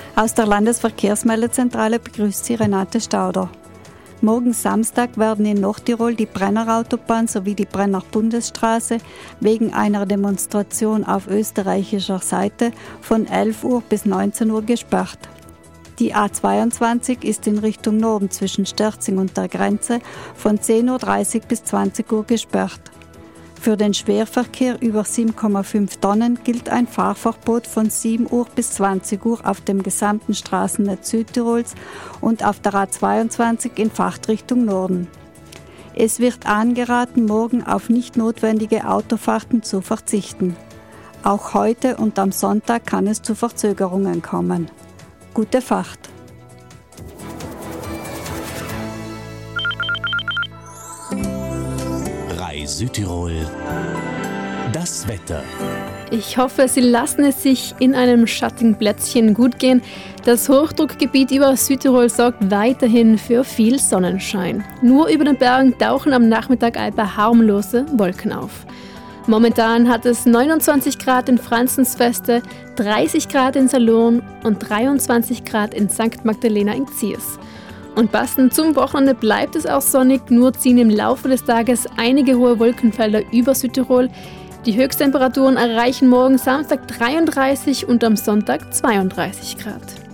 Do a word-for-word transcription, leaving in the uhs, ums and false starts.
Aus der Landesverkehrsmeldezentrale begrüßt Sie Renate Stauder. Morgen Samstag werden in Nordtirol die Brennerautobahn sowie die Brenner-Bundesstraße wegen einer Demonstration auf österreichischer Seite von elf Uhr bis neunzehn Uhr gesperrt. Die A zweiundzwanzig ist in Richtung Norden zwischen Sterzing und der Grenze von zehn Uhr dreißig bis zwanzig Uhr gesperrt. Für den Schwerverkehr über sieben Komma fünf Tonnen gilt ein Fahrverbot von sieben Uhr bis zwanzig Uhr auf dem gesamten Straßennetz Südtirols und auf der A zweiundzwanzig in Fahrtrichtung Norden. Es wird angeraten, morgen auf nicht notwendige Autofahrten zu verzichten. Auch heute und am Sonntag kann es zu Verzögerungen kommen. Gute Fahrt! Südtirol. Das Wetter. Ich hoffe, Sie lassen es sich in einem schattigen Plätzchen gut gehen. Das Hochdruckgebiet über Südtirol sorgt weiterhin für viel Sonnenschein. Nur über den Bergen tauchen am Nachmittag ein paar harmlose Wolken auf. Momentan hat es neunundzwanzig Grad in Franzensfeste, dreißig Grad in Salurn und dreiundzwanzig Grad in Sankt Magdalena in Gziers. Und passend zum Wochenende bleibt es auch sonnig, nur ziehen im Laufe des Tages einige hohe Wolkenfelder über Südtirol. Die Höchsttemperaturen erreichen morgen Samstag dreiunddreißig und am Sonntag zweiunddreißig Grad.